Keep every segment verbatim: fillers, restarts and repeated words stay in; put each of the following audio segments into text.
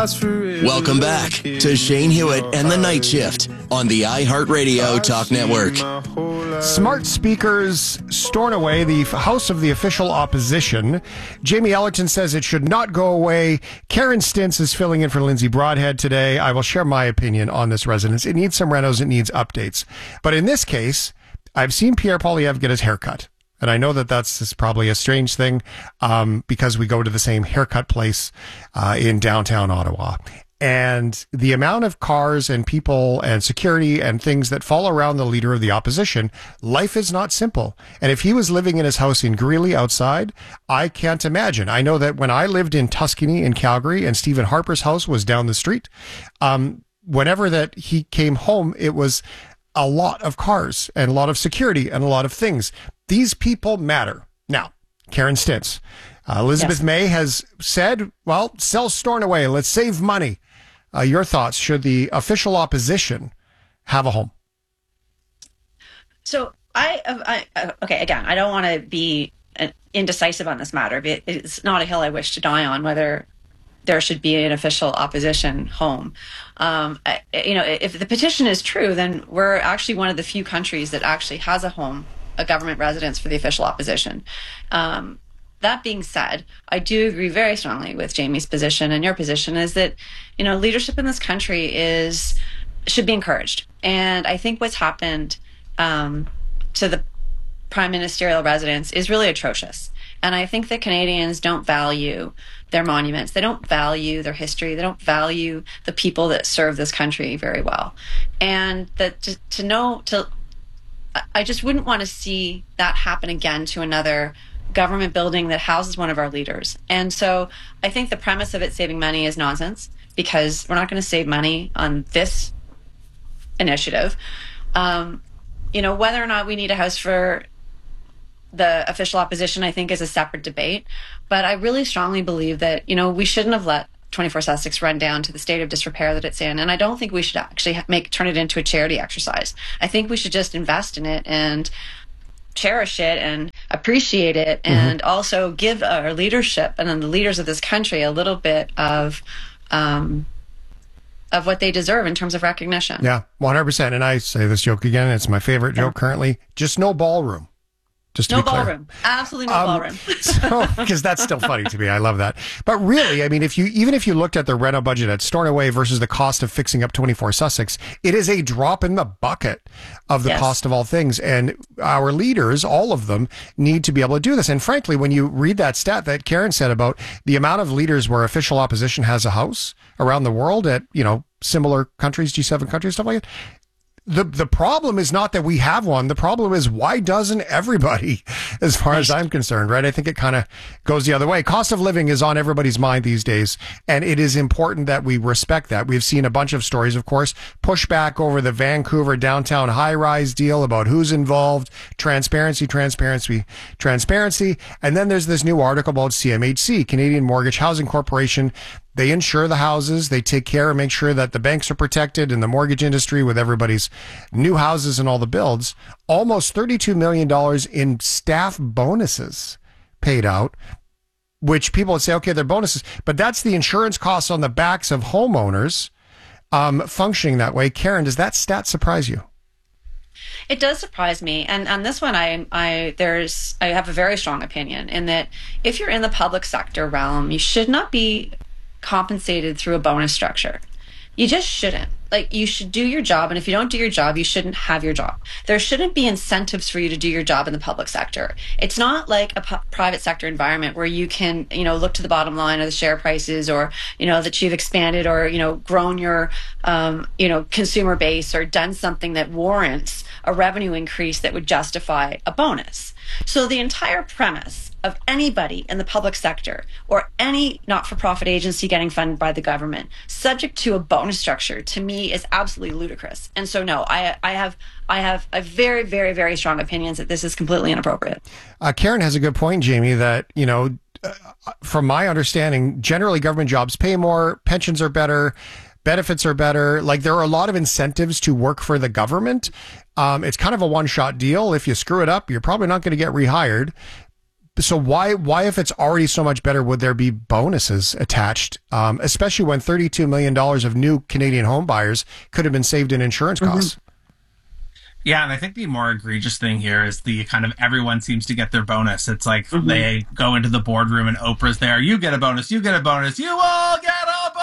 Welcome back to Shane Hewitt and the Night Shift on the iHeartRadio Talk Network. Smart speakers stored away the House of the Official Opposition. Jamie Ellerton says it should not go away. Karen Stintz is filling in for Lindsay Broadhead today. I will share my opinion on this residence. It needs some renos. It needs updates. But in this case, I've seen Pierre Poilievre get his haircut. And I know that that's is probably a strange thing um, because we go to the same haircut place uh, in downtown Ottawa. And the amount of cars and people and security and things that fall around the leader of the opposition, life is not simple. And if he was living in his house in Greeley outside, I can't imagine. I know that when I lived in Tuscany in Calgary and Stephen Harper's house was down the street, um, whenever that he came home, it was a lot of cars and a lot of security and a lot of things. These people matter. Now, Karen Stintz, uh, Elizabeth yes. May has said, well, sell Stornoway. Let's save money. Uh, your thoughts, should the official opposition have a home? So I, I okay, again, I don't want to be indecisive on this matter. But it's not a hill I wish to die on, whether there should be an official opposition home. Um, I, you know, if the petition is true, then we're actually one of the few countries that actually has a home, a government residence for the official opposition. Um, that being said, I do agree very strongly with Jamie's position and your position is that, you know, leadership in this country is should be encouraged. And I think what's happened um, to the prime ministerial residence is really atrocious. And I think that Canadians don't value their monuments. They don't value their history. They don't value the people that serve this country very well. And that to, to know, to I just wouldn't want to see that happen again to another government building that houses one of our leaders. And so I think the premise of it saving money is nonsense, because we're not going to save money on this initiative. Um, you know, whether or not we need a house for the official opposition, I think, is a separate debate. But I really strongly believe that, you know, we shouldn't have let twenty-four Sussex run down to the state of disrepair that it's in. And I don't think we should actually make turn it into a charity exercise. I think we should just invest in it and cherish it and appreciate it, and mm-hmm. also give our leadership and then the leaders of this country a little bit of um, of what they deserve in terms of recognition. Yeah, one hundred percent. And I say this joke again, it's my favorite joke yeah. currently, just no ballroom. Just to no be clear. ballroom. Absolutely no um, ballroom. so, because that's still funny to me. I love that. But really, I mean, if you even if you looked at the reno budget at Stornoway versus the cost of fixing up twenty-four Sussex, it is a drop in the bucket of the yes. cost of all things. And our leaders, all of them, need to be able to do this. And frankly, when you read that stat that Karen said about the amount of leaders where official opposition has a house around the world at, you know, similar countries, G seven countries, stuff like that. The the problem is not that we have one. The problem is, why doesn't everybody, as far as I'm concerned, right? I think it kind of goes the other way. Cost of living is on everybody's mind these days, and it is important that we respect that. We've seen a bunch of stories, of course, pushback over the Vancouver downtown high-rise deal about who's involved, transparency, transparency, transparency. And then there's this new article about C M H C, Canadian Mortgage Housing Corporation. They insure the houses. They take care and make sure that the banks are protected in the mortgage industry with everybody's new houses and all the builds. Almost thirty-two million dollars in staff bonuses paid out, which people would say, okay, they're bonuses, but that's the insurance costs on the backs of homeowners um, functioning that way. Karen, does that stat surprise you? It does surprise me, and on this one, I, I, there's, I have a very strong opinion in that if you're in the public sector realm, you should not be compensated through a bonus structure. You just shouldn't. Like, you should do your job, and if you don't do your job, you shouldn't have your job. There shouldn't be incentives for you to do your job in the public sector. It's not like a pu- private sector environment where you can, you know, look to the bottom line of the share prices, or, you know, that you've expanded or, you know, grown your, um, you know, consumer base, or done something that warrants a revenue increase that would justify a bonus. So the entire premise of anybody in the public sector or any not-for-profit agency getting funded by the government subject to a bonus structure, to me, is absolutely ludicrous. And so, no, I, I have I have a very, very, very strong opinions that this is completely inappropriate. Uh, Karen has a good point, Jamie, that, you know, uh, from my understanding, generally government jobs pay more, pensions are better, benefits are better. Like, there are a lot of incentives to work for the government. Um, it's kind of a one-shot deal. If you screw it up, you're probably not going to get rehired. so why, why, if it's already so much better, would there be bonuses attached? Um, especially when thirty-two million dollars of new Canadian home buyers could have been saved in insurance costs. Mm-hmm. Yeah, and I think the more egregious thing here is the kind of everyone seems to get their bonus. It's like mm-hmm. they go into the boardroom and Oprah's there. You get a bonus. You get a bonus. You all get a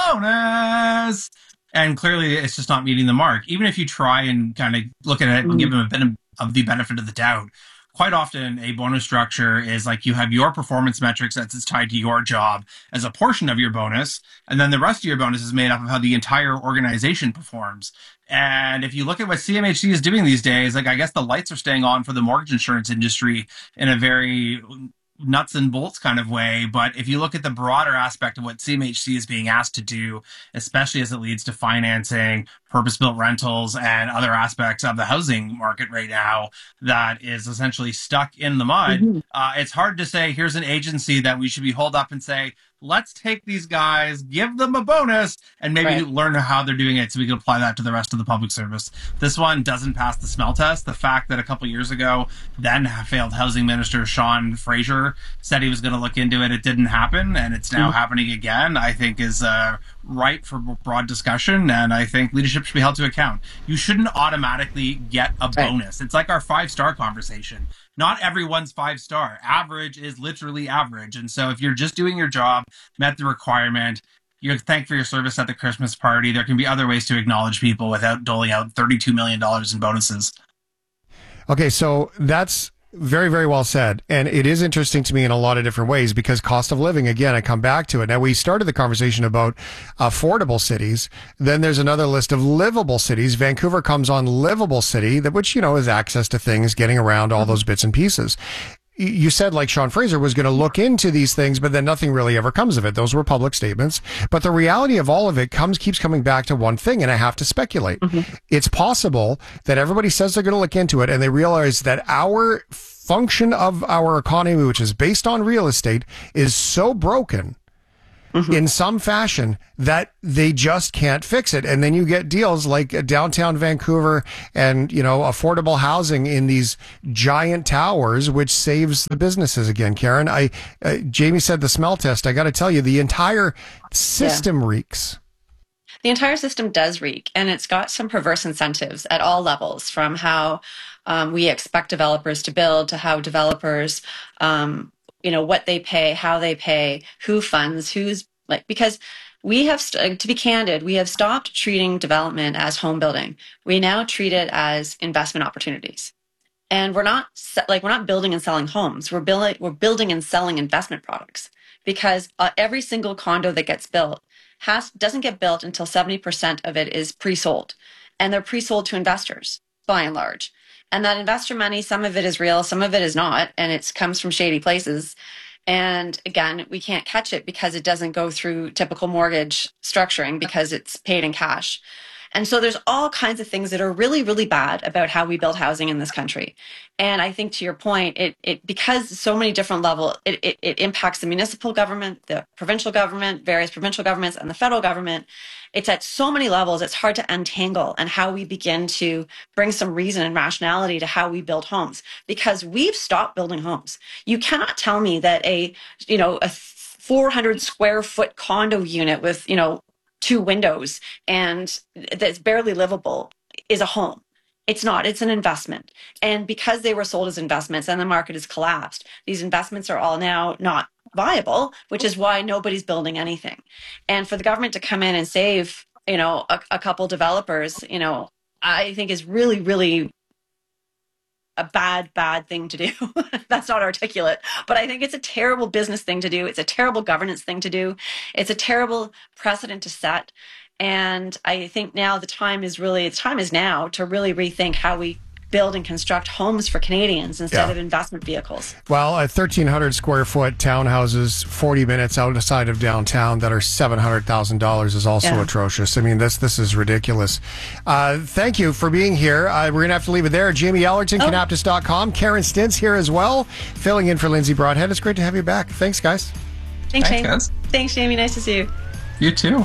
bonus. And clearly it's just not meeting the mark. Even if you try and kind of look at it and mm-hmm. give them a bit of the benefit of the doubt, quite often a bonus structure is like you have your performance metrics that's tied to your job as a portion of your bonus. And then the rest of your bonus is made up of how the entire organization performs. And if you look at what C M H C is doing these days, like I guess the lights are staying on for the mortgage insurance industry in a very nuts and bolts kind of way. But if you look at the broader aspect of what C M H C is being asked to do, especially as it leads to financing, purpose-built rentals, and other aspects of the housing market right now that is essentially stuck in the mud, mm-hmm. uh, it's hard to say, here's an agency that we should be hold up and say, let's take these guys, give them a bonus, and maybe right. learn how they're doing it so we can apply that to the rest of the public service. This one doesn't pass the smell test. The fact that a couple years ago, then failed housing minister Sean Fraser said he was going to look into it, it didn't happen, and it's now mm-hmm. happening again, I think is uh, ripe for broad discussion, and I think leadership should be held to account. You shouldn't automatically get a bonus. Right. It's like our five-star conversation. Not everyone's five star. Average is literally average. And so if you're just doing your job, met the requirement, you're thanked for your service at the Christmas party, there can be other ways to acknowledge people without doling out thirty-two million dollars in bonuses. Okay, so that's very, very well said. And it is interesting to me in a lot of different ways because cost of living, again, I come back to it. Now, we started the conversation about affordable cities. Then there's another list of livable cities. Vancouver comes on livable city, that which, you know, is access to things, getting around, all those bits and pieces. You said like Sean Fraser was going to look into these things, but then nothing really ever comes of it. Those were public statements. But the reality of all of it comes, keeps coming back to one thing, and I have to speculate. Mm-hmm. It's possible that everybody says they're going to look into it, and they realize that our function of our economy, which is based on real estate, is so broken mm-hmm. in some fashion that they just can't fix it. And then you get deals like downtown Vancouver and, you know, affordable housing in these giant towers, which saves the businesses again. Karen, I, uh, Jamie said the smell test. I got to tell you, the entire system yeah. reeks. The entire system does reek, and it's got some perverse incentives at all levels, from how um, we expect developers to build to how developers, um, you know, what they pay, how they pay, who funds, who's like, because we have, st- to be candid, we have stopped treating development as home building. We now treat it as investment opportunities. And we're not like, we're not building and selling homes. We're building, we're building and selling investment products, because uh, every single condo that gets built has, doesn't get built until seventy percent of it is pre-sold, and they're pre-sold to investors by and large. And that investor money, some of it is real, some of it is not, and it comes from shady places. And again, we can't catch it because it doesn't go through typical mortgage structuring because it's paid in cash. And so there's all kinds of things that are really, really bad about how we build housing in this country. And I think to your point, it, it because so many different levels, it, it, it impacts the municipal government, the provincial government, various provincial governments, and the federal government. It's at so many levels, it's hard to untangle and how we begin to bring some reason and rationality to how we build homes, because we've stopped building homes. You cannot tell me that a, you know, a four hundred square foot condo unit with, you know, two windows and that's barely livable is a home. It's not. It's an investment. And because they were sold as investments and the market has collapsed, these investments are all now not viable, which is why nobody's building anything. And for the government to come in and save, you know, a, a couple developers, you know, I think is really, really a bad, bad thing to do. That's not articulate, but I think it's a terrible business thing to do. It's a terrible governance thing to do. It's a terrible precedent to set. And I think now the time is really, the time is now to really rethink how we build and construct homes for Canadians instead yeah. of investment vehicles. Well, at thirteen hundred square foot townhouses, forty minutes outside of downtown that are seven hundred thousand dollars is also yeah. atrocious. I mean, this this is ridiculous. Uh, thank you for being here. Uh, we're going to have to leave it there. Jamie Ellerton, oh. Canaptus dot com. Karen Stintz here as well, filling in for Lindsay Broadhead. It's great to have you back. Thanks, guys. Thanks, Thanks Jamie. guys. Thanks, Jamie. Nice to see you. You too.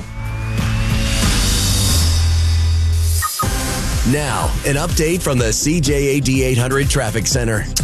Now, an update from the C J A D eight hundred Traffic Center.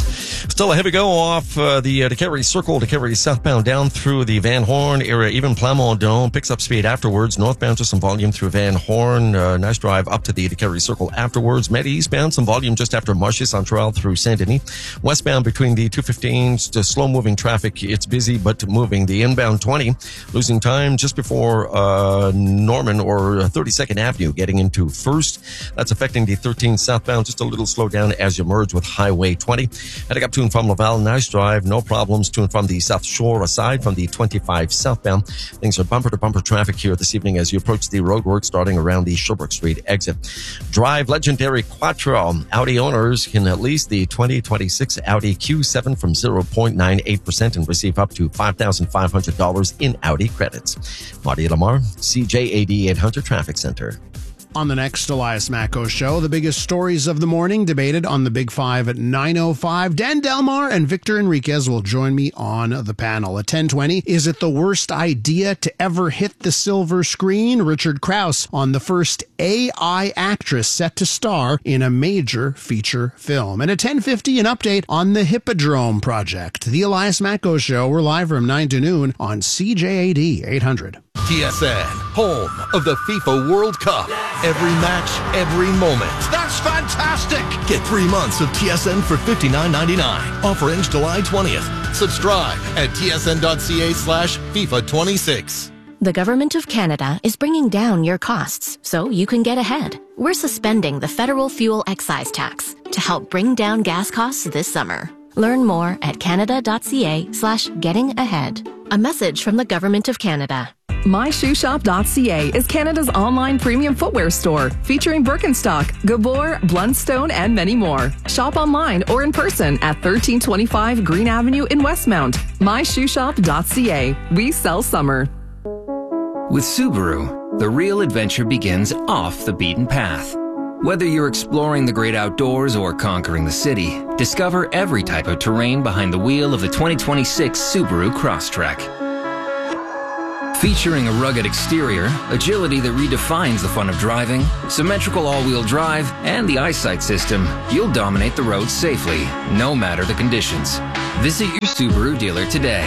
Still a heavy go off uh, the uh, DeKalb Circle, DeKalb southbound down through the Van Horn area, even Plamondon picks up speed afterwards. Northbound just some volume through Van Horn. Uh, nice drive up to the DeKalb Circle afterwards. Met eastbound, some volume just after Marché Central through Saint-Denis. Westbound between the two fifteens to slow-moving traffic. It's busy, but moving. The inbound twenty, losing time just before uh, Norman or thirty-second Avenue, getting into First. That's affecting the thirteen southbound, just a little slow down as you merge with Highway twenty. Heading up to and from Laval, nice drive, no problems to and from the South Shore. Aside from the twenty-five southbound, things are bumper to bumper traffic here this evening as you approach the roadwork starting around the Sherbrooke Street exit. Drive legendary Quattro. Audi owners can at least the twenty twenty-six Audi Q seven from zero point nine eight percent and receive up to five thousand five hundred dollars in Audi credits. Marty Lamar, C J A D eight hundred Traffic Center. On the next Elias Macko Show, the biggest stories of the morning debated on the Big Five at nine oh five. Dan Delmar and Victor Enriquez will join me on the panel. At ten twenty, is it the worst idea to ever hit the silver screen? Richard Krause on the first A I actress set to star in a major feature film. And at ten fifty, an update on the Hippodrome project. The Elias Macko Show, we're live from nine to noon on C J A D eight hundred. T S N, home of the FIFA World Cup. Every match, every moment. That's fantastic! Get three months of T S N for fifty-nine ninety-nine. Offer ends July twentieth. Subscribe at tsn.ca slash FIFA 26. The Government of Canada is bringing down your costs so you can get ahead. We're suspending the federal fuel excise tax to help bring down gas costs this summer. Learn more at canada.ca slash getting ahead. A message from the Government of Canada. my shoe shop dot c a is Canada's online premium footwear store featuring Birkenstock, Gabor, Blundstone, and many more. Shop online or in person at thirteen twenty-five Green Avenue in Westmount. my shoe shop dot c a. We sell summer. With Subaru, the real adventure begins off the beaten path. Whether you're exploring the great outdoors or conquering the city, discover every type of terrain behind the wheel of the twenty twenty-six Subaru Crosstrek. Featuring a rugged exterior, agility that redefines the fun of driving, symmetrical all-wheel drive, and the eyesight system, you'll dominate the road safely, no matter the conditions. Visit your Subaru dealer today.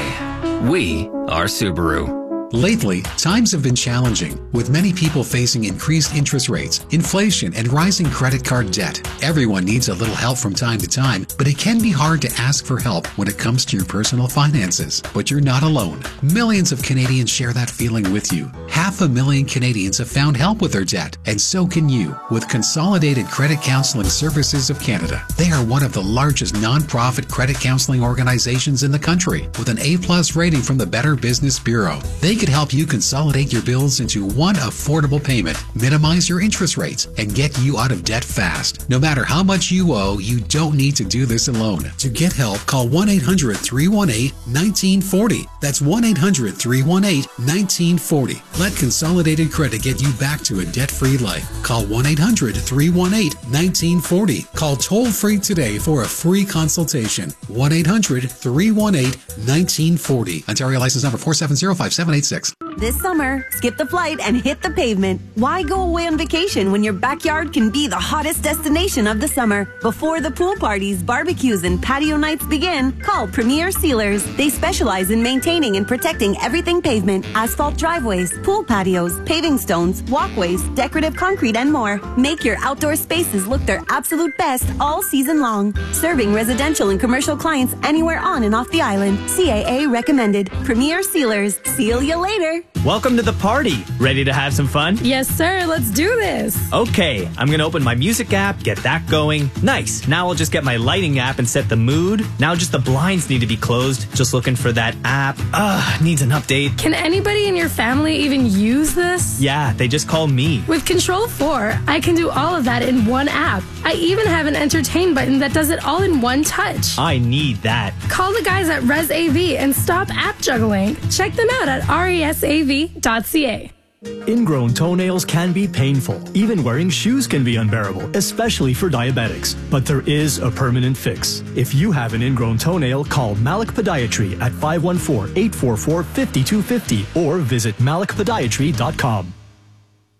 We are Subaru. Lately, times have been challenging, with many people facing increased interest rates, inflation, and rising credit card debt. Everyone needs a little help from time to time, but it can be hard to ask for help when it comes to your personal finances. But you're not alone. Millions of Canadians share that feeling with you. Half a million Canadians have found help with their debt, and so can you with Consolidated Credit Counseling Services of Canada. They are one of the largest non-profit credit counseling organizations in the country, with an A plus rating from the Better Business Bureau. They could help you consolidate your bills into one affordable payment, minimize your interest rates, and get you out of debt fast. No matter how much you owe, you don't need to do this alone. To get help, call one eight hundred, three one eight, one nine four zero. That's one eight hundred, three one eight, one nine four zero. Let Consolidated Credit get you back to a debt-free life. Call one eight hundred, three one eight, one nine four zero. Call toll-free today for a free consultation. one eight hundred, three one eight, one nine four zero. Ontario license number four seven zero, five seven eight six. This summer, skip the flight and hit the pavement. Why go away on vacation when your backyard can be the hottest destination of the summer? Before the pool parties, barbecues, and patio nights begin, call Premier Sealers. They specialize in maintaining and protecting everything pavement, asphalt driveways, pool patios, paving stones, walkways, decorative concrete, and more. Make your outdoor spaces look their absolute best all season long. Serving residential and commercial clients anywhere on and off the island. C A A recommended. Premier Sealers. Seal you later. Welcome to the party. Ready to have some fun? Yes, sir. Let's do this. Okay, I'm going to open my music app, get that going. Nice. Now I'll just get my lighting app and set the mood. Now just the blinds need to be closed. Just looking for that app. Ugh, needs an update. Can anybody in your family even use this? Yeah, they just call me. With Control four, I can do all of that in one app. I even have an entertain button that does it all in one touch. I need that. Call the guys at ResAV and stop app juggling. Check them out at resav dot c a. Ingrown toenails can be painful. Even wearing shoes can be unbearable, especially for diabetics. But there is a permanent fix. If you have an ingrown toenail, call Malik Podiatry at five one four, eight four four, five two five zero or visit malik podiatry dot com.